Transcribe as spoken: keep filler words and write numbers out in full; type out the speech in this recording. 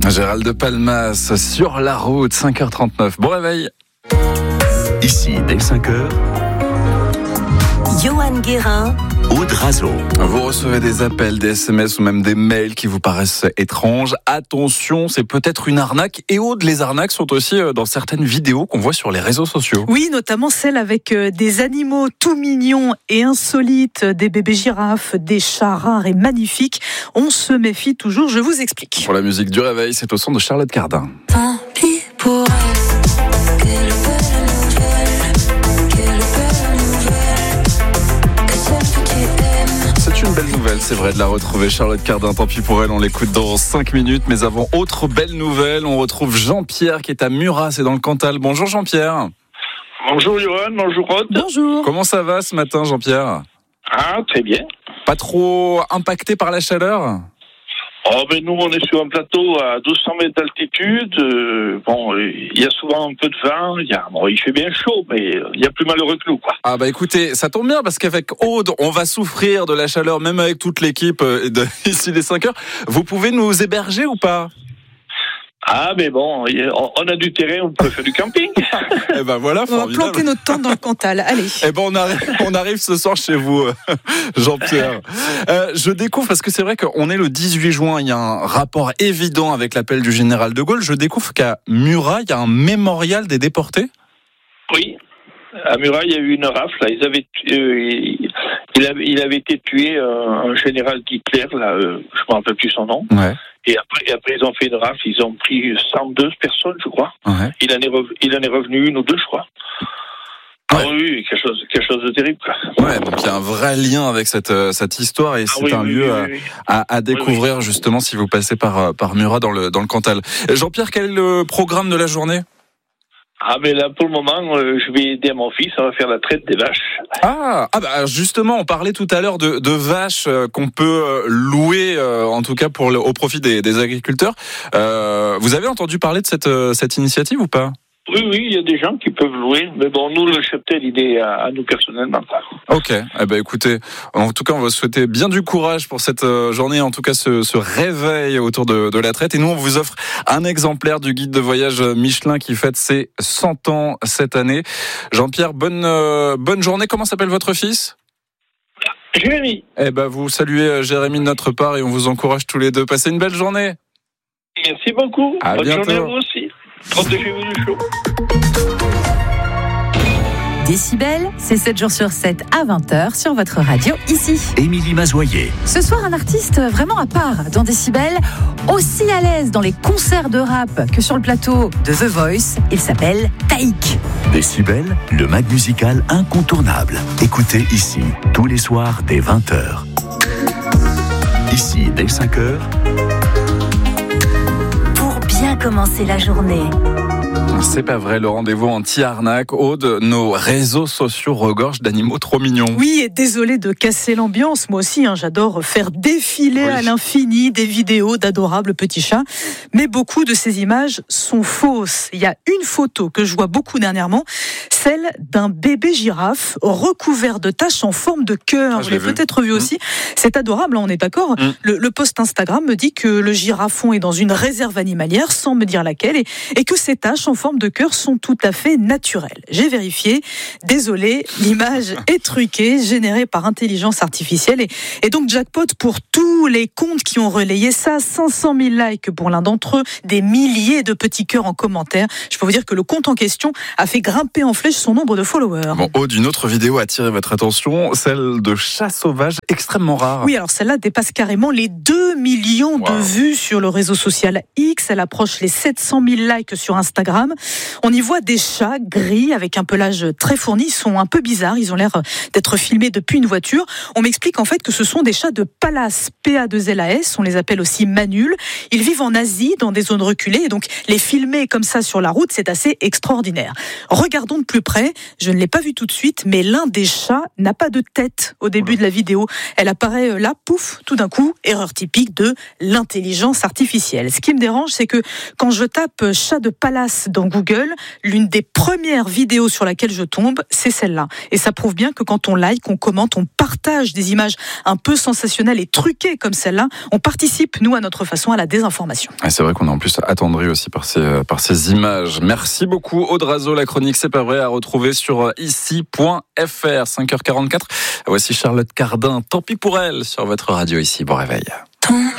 Gérald de Palmas sur la route, cinq heures trente-neuf. Bon réveil. Ici, dès cinq heures, Johan Guérin, Aude Razo. Vous recevez des appels, des S M S ou même des mails qui vous paraissent étranges. Attention, c'est peut-être une arnaque. Et Aude, les arnaques sont aussi dans certaines vidéos qu'on voit sur les réseaux sociaux. Oui, notamment celles avec des animaux tout mignons et insolites, des bébés girafes, des chats rares et magnifiques. On se méfie toujours, je vous explique. Pour la musique du réveil, c'est au son de Charlotte Cardin. Tant pis pour elle, quelle belle nouvelle, quelle belle nouvelle, que celle qui aime. C'est une belle nouvelle, c'est vrai, de la retrouver, Charlotte Cardin. Tant pis pour elle, on l'écoute dans cinq minutes. Mais avant, autre belle nouvelle, on retrouve Jean-Pierre qui est à Murat, c'est dans le Cantal. Bonjour Jean-Pierre. Bonjour Johan, bonjour Aude. Bonjour. Comment ça va ce matin Jean-Pierre? Ah, très bien. Pas trop impacté par la chaleur? Oh ben nous on est sur un plateau à douze cents mètres d'altitude. Euh, bon, il y a souvent un peu de vent. Il y a, bon, il fait bien chaud, mais il y a plus malheureux que nous, quoi. Ah bah écoutez, ça tombe bien parce qu'avec Aude, on va souffrir de la chaleur, même avec toute l'équipe de ici les cinq heures. Vous pouvez nous héberger ou pas? Ah mais bon, on a du terrain, on peut faire du camping. Eh ben voilà, on va planter notre tente dans le Cantal. Allez. Eh ben on arrive, on arrive ce soir chez vous, Jean-Pierre. Euh, je découvre parce que c'est vrai qu'on est le dix-huit juin, il y a un rapport évident avec l'appel du général de Gaulle. Je découvre qu'à Murat, il y a un mémorial des déportés. Oui. À Murat, il y a eu une rafle. Là. Ils avaient, euh, il, avait, il avait été tué euh, un général d'Hitler. Là, euh, je me rappelle plus son nom. Ouais. Et après, et après, ils ont fait une rafle. Ils ont pris cent deux personnes, je crois. Ouais. Il en est revenu, il en est revenu une ou deux, je crois. Ah ouais. oui, quelque chose, quelque chose de terrible, quoi. Ouais, donc il y a un vrai lien avec cette cette histoire et ah, c'est oui, un oui, lieu oui, oui. à, à découvrir oui, oui. justement si vous passez par par Murat dans le dans le Cantal. Jean-Pierre, quel est le programme de la journée? Ah mais là pour le moment euh, je vais aider à mon fils, on va faire la traite des vaches. Ah, ah bah justement on parlait tout à l'heure de, de vaches euh, qu'on peut euh, louer euh, en tout cas pour le, au profit des, des agriculteurs. Euh, vous avez entendu parler de cette, euh, cette initiative ou pas? Oui, oui, il y a des gens qui peuvent louer, mais bon, nous, le cheptel, il est à, à nous personnellement. Ok, eh ben, écoutez, en tout cas, on va souhaiter bien du courage pour cette journée, en tout cas, ce, ce réveil autour de, de la traite. Et nous, on vous offre un exemplaire du guide de voyage Michelin qui fête ses cent ans cette année. Jean-Pierre, bonne, euh, bonne journée. Comment s'appelle votre fils? Jérémy. Eh ben, vous saluez Jérémy de notre part et on vous encourage tous les deux. Passez une belle journée. Merci beaucoup. À bonne bientôt. journée à vous aussi. Protégez-vous du chaud. Décibel, c'est sept jours sur sept à vingt heures sur votre radio ici. Émilie Mazoyer. Ce soir, un artiste vraiment à part dans Décibel, aussi à l'aise dans les concerts de rap que sur le plateau de The Voice. Il s'appelle Taïk. Décibel, le mag musical incontournable. Écoutez ici, tous les soirs dès vingt heures. Ici, dès cinq heures. Pour bien commencer la journée. C'est pas vrai, le rendez-vous anti-arnaque. Aude, nos réseaux sociaux regorgent d'animaux trop mignons. Oui, et désolé de casser l'ambiance. Moi aussi, hein, j'adore faire défiler oui. à l'infini des vidéos d'adorables petits chats. Mais beaucoup de ces images sont fausses. Il y a une photo que je vois beaucoup dernièrement, celle d'un bébé girafe recouvert de taches en forme de cœur. Ah, Vous l'avez peut-être vu, vu aussi. Mmh. C'est adorable, on est d'accord. Mmh. Le, le post Instagram me dit que le girafon est dans une réserve animalière, sans me dire laquelle, et, et que ces taches en forme de cœur sont tout à fait naturelles. J'ai vérifié. Désolé, l'image est truquée, générée par intelligence artificielle. Et, et donc, jackpot pour tous les comptes qui ont relayé ça. cinq cent mille likes pour l'un d'entre eux, des milliers de petits cœurs en commentaire. Je peux vous dire que le compte en question a fait grimper en flèche son nombre de followers. Bon, Aude, une autre vidéo a attiré votre attention, celle de chats sauvages extrêmement rares. Oui, alors celle-là dépasse carrément les deux millions wow. de vues sur le réseau social X. Elle approche les sept cent mille likes sur Instagram. On y voit des chats gris avec un pelage très fourni. Ils sont un peu bizarres. Ils ont l'air d'être filmés depuis une voiture. On m'explique en fait que ce sont des chats de Pallas, P A deux L A S. On les appelle aussi manuls. Ils vivent en Asie, dans des zones reculées. Et donc, les filmer comme ça sur la route, c'est assez extraordinaire. Regardons de plus près. Je ne l'ai pas vu tout de suite, mais l'un des chats n'a pas de tête au début de la vidéo. Elle apparaît là, pouf, tout d'un coup. Erreur typique de l'intelligence artificielle. Ce qui me dérange, c'est que quand je tape chat de Pallas dans Google, l'une des premières vidéos sur laquelle je tombe, c'est celle-là. Et ça prouve bien que quand on like, on commente, on partage des images un peu sensationnelles et truquées comme celle-là, on participe, nous, à notre façon, à la désinformation. c'est vrai qu'on est en plus attendri aussi par ces, par ces images. Merci beaucoup Aude Razo, la chronique C'est pas vrai à retrouver sur ici point f r. cinq heures quarante-quatre. Voici Charlotte Cardin, tant pis pour elle, sur votre radio ici. Bon réveil.